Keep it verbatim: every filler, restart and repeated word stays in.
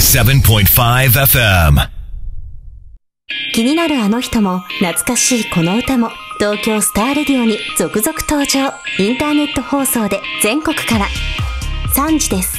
セブンポイントファイブエフエム。 気になるあの人も懐かしいこの歌も東京スターレディオに続々登場。インターネット放送で全国からさんじです。